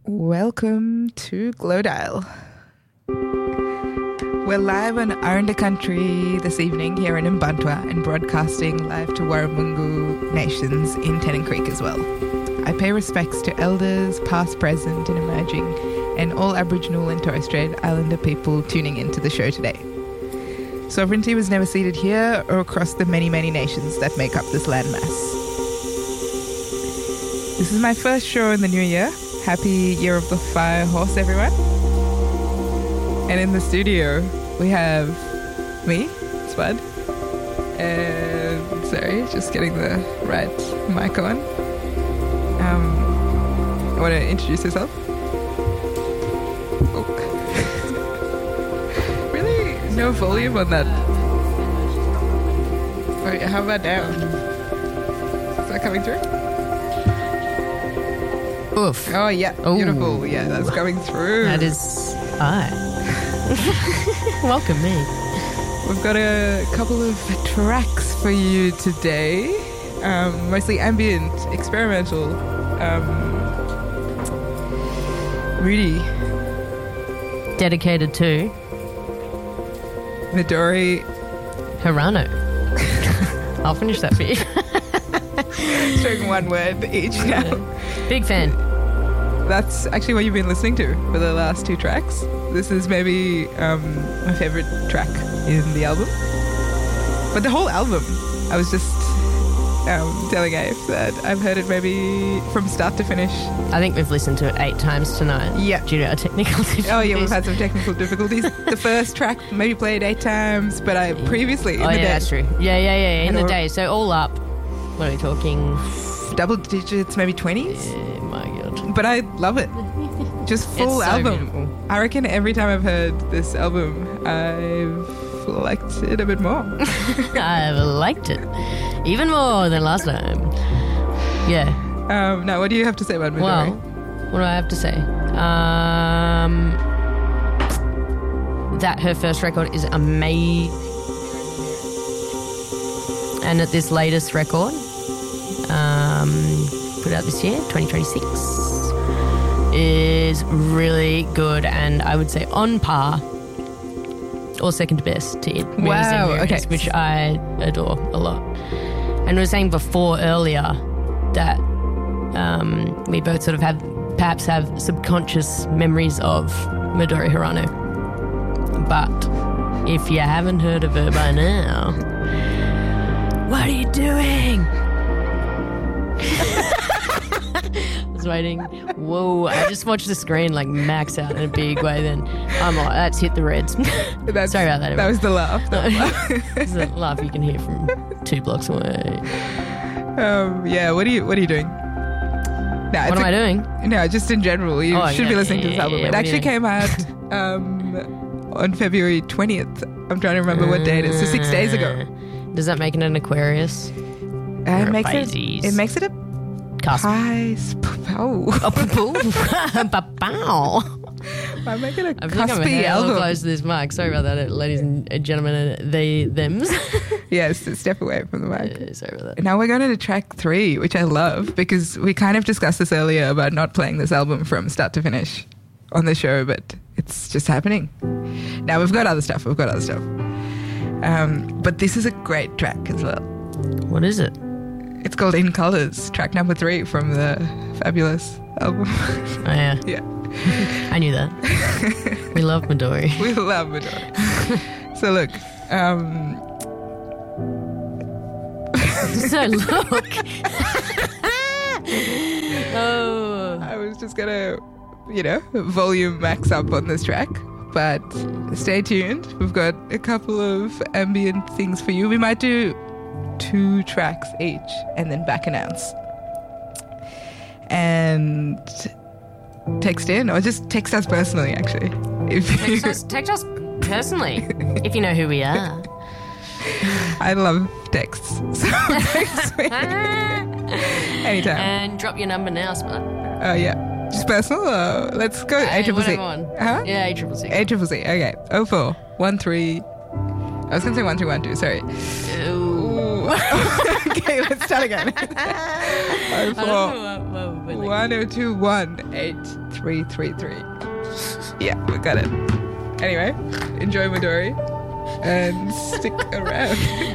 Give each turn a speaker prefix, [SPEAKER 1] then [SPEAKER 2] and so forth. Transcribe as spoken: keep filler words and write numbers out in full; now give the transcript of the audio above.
[SPEAKER 1] Welcome to Glowdial. We're live on Aranda Country this evening here in Mbantua and broadcasting live to Warramungu Nations in Tennant Creek as well. I pay respects to elders, past, present and emerging, and all Aboriginal and Torres Strait Islander people tuning into the show today. Sovereignty was never ceded here or across the many, many nations that make up this landmass. This is my first show in the new year. Happy Year of the Fire Horse, everyone. And in the studio, we have me, Spud, and sorry, just getting the right mic on. Um, I want to introduce yourself. Oh. Really? No volume on that. Wait, how about now? Is that coming through?
[SPEAKER 2] Oof.
[SPEAKER 1] Oh, yeah.
[SPEAKER 2] Ooh.
[SPEAKER 1] Beautiful. Yeah, that's coming through.
[SPEAKER 2] That is I. Welcome me.
[SPEAKER 1] We've got a couple of tracks for you today. Um, mostly ambient, experimental. Um, Rudy.
[SPEAKER 2] Dedicated to
[SPEAKER 1] Midori.
[SPEAKER 2] Hirano. I'll finish that for you.
[SPEAKER 1] Doing one word each now.
[SPEAKER 2] Yeah. Big fan.
[SPEAKER 1] That's actually what you've been listening to for the last two tracks. This is maybe um, my favourite track in the album. But the whole album, I was just um, telling Abe that I've heard it maybe from start to finish.
[SPEAKER 2] I think we've listened to it eight times tonight.
[SPEAKER 1] Yeah.
[SPEAKER 2] Due to our technical difficulties.
[SPEAKER 1] Oh, yeah, we've had some technical difficulties. The first track maybe played eight times, but I previously in
[SPEAKER 2] oh,
[SPEAKER 1] the
[SPEAKER 2] yeah,
[SPEAKER 1] day.
[SPEAKER 2] that's true. Yeah, yeah, yeah, in
[SPEAKER 1] And
[SPEAKER 2] the
[SPEAKER 1] or-
[SPEAKER 2] day. So all up, what are we talking?
[SPEAKER 1] Double digits, maybe twenties.
[SPEAKER 2] Yeah, my God.
[SPEAKER 1] But I love it. Just full
[SPEAKER 2] It's so
[SPEAKER 1] album.
[SPEAKER 2] beautiful.
[SPEAKER 1] I reckon every time I've heard this album, I've liked it a bit more.
[SPEAKER 2] I've liked it. Even more than last time. Yeah.
[SPEAKER 1] um, now, what do you have to say about Midori?
[SPEAKER 2] Well, what do I have to say? Um, that her first record is amazing. And that this latest record, um, put out this year, twenty twenty-six, is really good and I would say on par or second best to it.
[SPEAKER 1] Wow, okay.
[SPEAKER 2] Which I adore a lot. And we were saying before earlier that um, we both sort of have, perhaps have subconscious memories of Midori Hirano. But if you haven't heard of her by now, what are you doing? I was waiting. Whoa, I just watched the screen like max out in a big way then. I'm like, that's hit the reds.
[SPEAKER 1] That's,
[SPEAKER 2] Sorry about that.
[SPEAKER 1] That was the laugh. That
[SPEAKER 2] It's a laugh you can hear from two blocks away.
[SPEAKER 1] um, yeah, what are you What are you doing? No,
[SPEAKER 2] What am I doing?
[SPEAKER 1] No, just in general. You
[SPEAKER 2] Oh,
[SPEAKER 1] should
[SPEAKER 2] yeah,
[SPEAKER 1] be listening
[SPEAKER 2] yeah,
[SPEAKER 1] to this album.
[SPEAKER 2] yeah,
[SPEAKER 1] It
[SPEAKER 2] what are
[SPEAKER 1] actually
[SPEAKER 2] you
[SPEAKER 1] came out um, on February twentieth. I'm trying to remember what date it is. So six days ago.
[SPEAKER 2] Does that make it an Aquarius?
[SPEAKER 1] Uh,
[SPEAKER 2] Or
[SPEAKER 1] it
[SPEAKER 2] a
[SPEAKER 1] makes it.
[SPEAKER 2] Pisces?
[SPEAKER 1] It makes it a
[SPEAKER 2] Cusp.
[SPEAKER 1] Pisces. Oh,
[SPEAKER 2] Oh, ba-bow.
[SPEAKER 1] I'm making a
[SPEAKER 2] I feel like I'm a
[SPEAKER 1] cuspy
[SPEAKER 2] hell
[SPEAKER 1] album.
[SPEAKER 2] close to this mic. Sorry about that, ladies and gentlemen, and they, thems.
[SPEAKER 1] Yes, step away from the mic.
[SPEAKER 2] Uh, Sorry about that.
[SPEAKER 1] Now we're going to track three, which I love because we kind of discussed this earlier about not playing this album from start to finish on the show, but it's just happening. Now we've got other stuff. We've got other stuff. Um, but this is a great track as well.
[SPEAKER 2] What is it?
[SPEAKER 1] It's called In Colours, track number three from the fabulous album.
[SPEAKER 2] Oh, yeah.
[SPEAKER 1] Yeah.
[SPEAKER 2] I knew that. We love Midori.
[SPEAKER 1] We love Midori. So look, um,
[SPEAKER 2] So look. Oh.
[SPEAKER 1] I was just going to, you know, volume max up on this track. But stay tuned. We've got a couple of ambient things for you. We might do two tracks each and then back announce. And text in or just text us personally, actually. If you,
[SPEAKER 2] Text us, text us personally, if you know who we are.
[SPEAKER 1] I love texts. So text me anytime.
[SPEAKER 2] And drop your number now, Spud.
[SPEAKER 1] Oh, yeah. Just personal? Or let's go A triple C. Huh?
[SPEAKER 2] Yeah, A triple C.
[SPEAKER 1] A triple C. Okay. Oh four one three. I was gonna say one three one two. Sorry.
[SPEAKER 2] Ooh.
[SPEAKER 1] Okay, let's start again. oh four one oh two one eight three three three. Yeah, we got it. Anyway, enjoy Midori and stick around.